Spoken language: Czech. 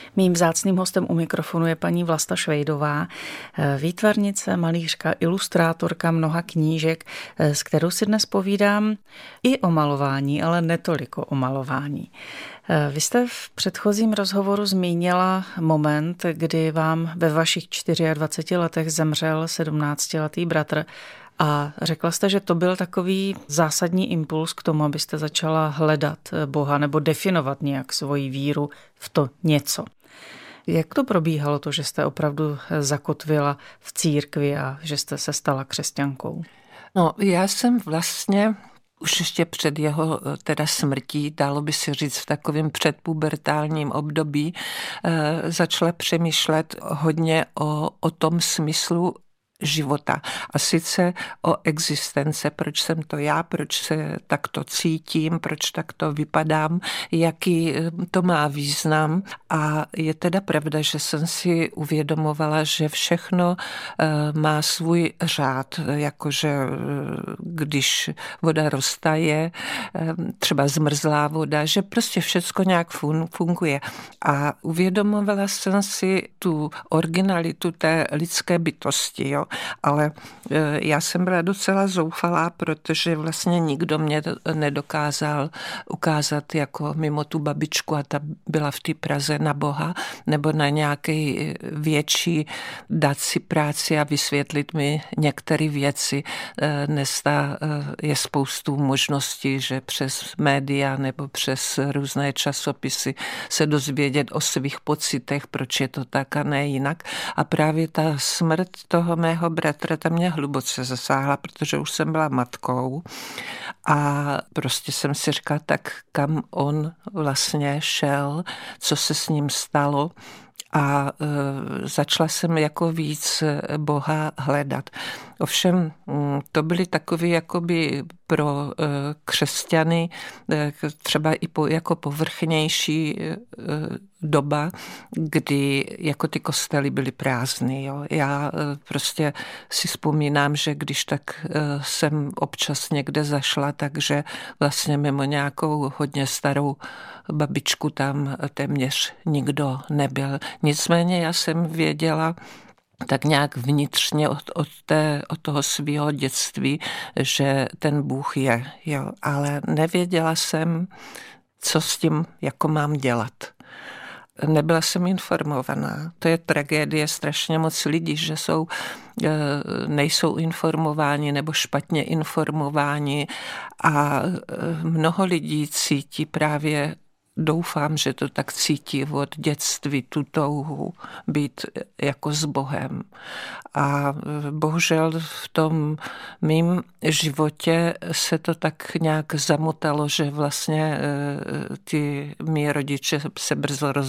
Mým vzácným hostem u mikrofonu je paní Vlasta Švejdová, výtvarnice, malířka, ilustrátorka mnoha knížek, s kterou si dnes povídám i o malování, ale netoliko o malování. Vy jste v předchozím rozhovoru zmínila moment, kdy vám ve vašich 24 letech zemřel 17letý bratr a řekla jste, že to byl takový zásadní impuls k tomu, abyste začala hledat Boha nebo definovat nějak svoji víru v to něco. Jak to probíhalo, to, že jste opravdu zakotvila v církvi a že jste se stala křesťankou? No, já jsem vlastně už ještě před jeho smrtí, dalo by se říct v takovém předpubertálním období, začala přemýšlet hodně o tom smyslu života. A sice o existence, proč jsem to já, proč se takto cítím, proč takto vypadám, jaký to má význam. A je teda pravda, že jsem si uvědomovala, že všechno má svůj řád, jakože když voda roztaje, třeba zmrzlá voda, že prostě všecko nějak funguje. A uvědomovala jsem si tu originalitu té lidské bytosti, jo. Ale já jsem byla docela zoufalá, protože vlastně nikdo mě nedokázal ukázat jako mimo tu babičku a ta byla v té Praze na Boha nebo na nějaký větší dát si práci a vysvětlit mi některé věci. Dnes je spoustu možností, že přes média nebo přes různé časopisy se dozvědět o svých pocitech, proč je to tak a ne jinak. A právě ta smrt toho mého bratra ta mě hluboce zasáhla, protože už jsem byla matkou a prostě jsem si říkala, tak kam on vlastně šel, co se s ním stalo. A začala jsem jako víc Boha hledat. Ovšem to byly takové jakoby pro křesťany třeba i jako povrchnější doba, kdy jako ty kostely byly prázdný. Jo. Já prostě si vzpomínám, že když tak jsem občas někde zašla, takže vlastně mimo nějakou hodně starou babičku tam téměř nikdo nebyl. Nicméně já jsem věděla tak nějak vnitřně od toho svého dětství, že ten Bůh je. Jo. Ale nevěděla jsem, co s tím jako mám dělat. Nebyla jsem informovaná. To je tragédie strašně moc lidí, že nejsou informováni nebo špatně informováni a mnoho lidí cítí právě, doufám, že to tak cítí od dětství, tu touhu být jako s Bohem. A bohužel v tom mým životě se to tak nějak zamotalo, že vlastně ty mý rodiče se brzo